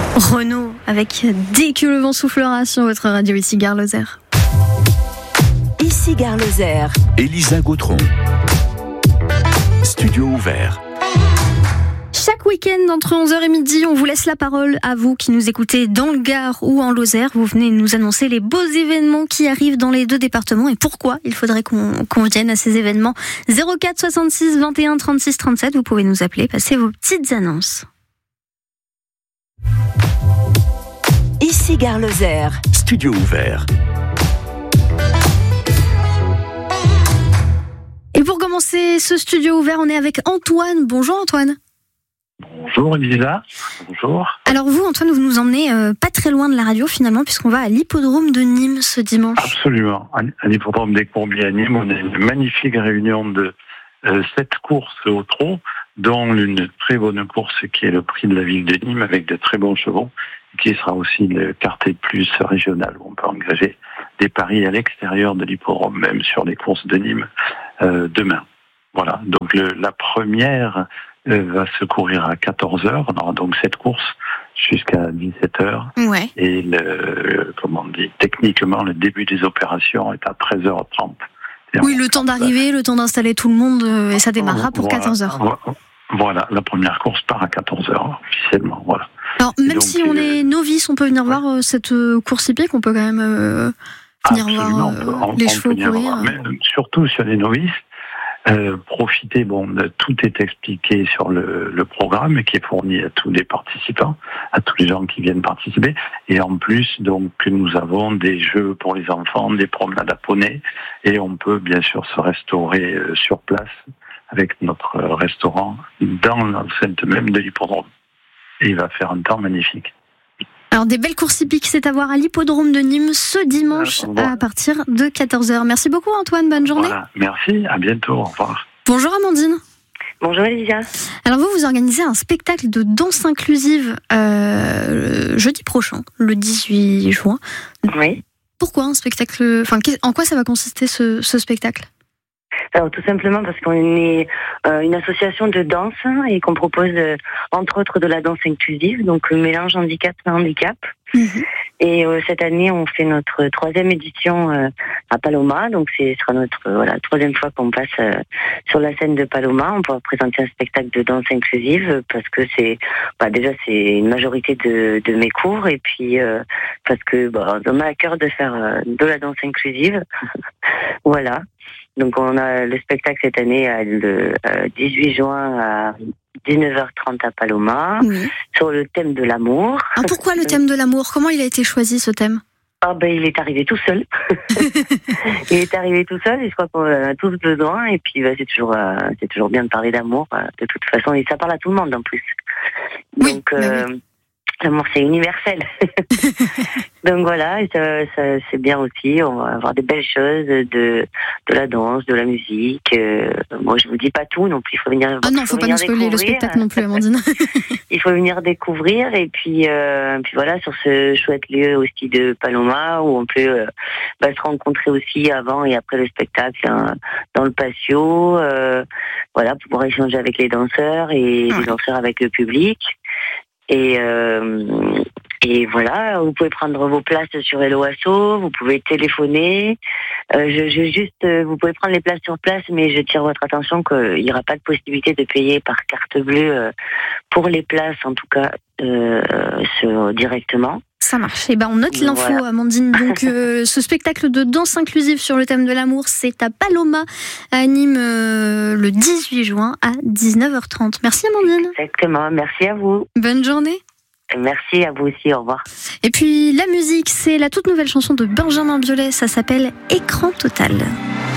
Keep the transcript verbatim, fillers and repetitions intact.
Renaud avec Dès que le vent soufflera sur votre radio ici Gare Lozère. Ici Gare Lozère. Elisa Gautron. Studio ouvert. Chaque week-end entre onze heures et midi, on vous laisse la parole à vous qui nous écoutez dans le Gard ou en Lozère. Vous venez nous annoncer les beaux événements qui arrivent dans les deux départements et pourquoi il faudrait qu'on, qu'on vienne à ces événements. zéro quatre soixante-six vingt et un trente-six trente-sept, vous pouvez nous appeler, passer vos petites annonces. Ici Gare Lozère. Studio ouvert. Et pour commencer ce studio ouvert, on est avec Antoine. Bonjour Antoine. Bonjour Elisa. Bonjour. Alors vous Antoine, vous nous emmenez euh, pas très loin de la radio finalement, puisqu'on va à l'hippodrome de Nîmes ce dimanche. Absolument. À l'hippodrome des Courbiers à Nîmes, on a une magnifique réunion de euh, sept courses au trot, dont une très bonne course qui est le prix de la ville de Nîmes avec de très bons chevaux, qui sera aussi le quartier plus régional où on peut engager des paris à l'extérieur de l'hippodrome, même sur les courses de Nîmes euh, demain. Voilà. Donc le, la première euh, va se courir à quatorze heures. On aura donc cette course jusqu'à dix-sept heures. Ouais. Et le, comment on dit, techniquement, le début des opérations est à treize heures trente. Et oui, le temps d'arriver, le temps d'installer tout le monde, euh, et ça démarrera pour voilà, quatorze heures. Voilà, la première course part à quatorze heures, officiellement, voilà. Alors, même donc, si on euh, est novice, on peut venir ouais. voir euh, cette euh, course hippique, on peut quand même euh, venir Absolument, voir on peut- euh, on- les on chevaux peut venir courir. voir. Mais, surtout sur les novices, euh, profitez, bon, de- tout est expliqué sur le, le programme qui est fourni à tous les participants, à tous les gens qui viennent participer. Et en plus, donc, nous avons des jeux pour les enfants, des promenades à poney, et on peut bien sûr se restaurer euh, sur place avec notre euh, restaurant dans l'enceinte même de l'hippodrome. Et il va faire un temps magnifique. Alors, des belles courses hippiques, c'est à voir à l'hippodrome de Nîmes ce dimanche Au revoir. à partir de quatorze heures. Merci beaucoup Antoine, bonne journée. Voilà, merci, à bientôt, au revoir. Bonjour Amandine. Bonjour Elisa. Alors vous, vous organisez un spectacle de danse inclusive euh, jeudi prochain, le dix-huit juin. Oui. Pourquoi un spectacle, enfin, qu'est- en quoi ça va consister ce, ce spectacle? Alors tout simplement parce qu'on est euh, une association de danse et qu'on propose euh, entre autres de la danse inclusive, donc euh, mélange handicap et handicap. Mhm. Et euh, cette année, on fait notre troisième édition euh, à Paloma, donc ce sera notre euh, voilà troisième fois qu'on passe euh, sur la scène de Paloma. On pourra présenter un spectacle de danse inclusive parce que c'est bah, déjà c'est une majorité de, de mes cours et puis euh, parce que bah, on a à cœur de faire euh, de la danse inclusive. Voilà. Donc on a le spectacle cette année à le euh, dix-huit juin à dix-neuf heures trente à Paloma Oui. sur le thème de l'amour. Alors pourquoi le thème de l'amour? Comment il a été choisi ce thème? Ah ben il est arrivé tout seul. Il est arrivé tout seul et je crois qu'on en a tous besoin et puis bah, c'est toujours euh, c'est toujours bien de parler d'amour euh, de toute façon et ça parle à tout le monde en plus. Oui, Donc bah euh, oui. l'amour c'est universel. Donc voilà, et ça, ça, c'est bien aussi, on va avoir des belles choses de de la danse, de la musique. Euh, moi je vous dis pas tout non plus, il faut venir. Ah non, faut pas nous spoiler le spectacle non plus, Amandine. Il faut venir découvrir et puis, euh, puis voilà sur ce chouette lieu aussi de Paloma où on peut euh, bah, se rencontrer aussi avant et après le spectacle hein, dans le patio, euh, voilà pouvoir échanger avec les danseurs et Ouais. les danseurs avec le public et euh, et voilà, vous pouvez prendre vos places sur Hello Asso, vous pouvez téléphoner. Euh, je, je juste, euh, vous pouvez prendre les places sur place, mais je tire votre attention qu'il n'y aura pas de possibilité de payer par carte bleue euh, pour les places, en tout cas euh, sur, directement. Ça marche. Eh ben, on note l'info, Voilà. Amandine. Donc, euh, ce spectacle de danse inclusive sur le thème de l'amour, c'est à Paloma, à Nîmes, euh, le dix-huit juin à dix-neuf heures trente. Merci, Amandine. Exactement. Merci à vous. Bonne journée. Merci à vous aussi. Au revoir. Et puis, la musique, c'est la toute nouvelle chanson de Benjamin Biolay. Ça s'appelle Écran Total.